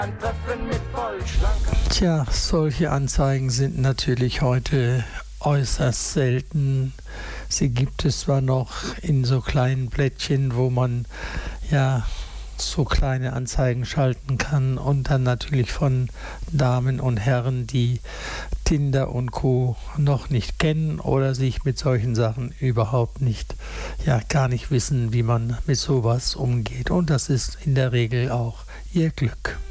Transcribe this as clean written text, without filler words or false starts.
Tja, solche Anzeigen sind natürlich heute äußerst selten. Sie gibt es zwar noch in so kleinen Blättchen, wo man ja so kleine Anzeigen schalten kann und dann natürlich von Damen und Herren, die Tinder und Co. noch nicht kennen oder sich mit solchen Sachen überhaupt nicht, ja gar nicht wissen, wie man mit sowas umgeht. Und das ist in der Regel auch ihr Glück.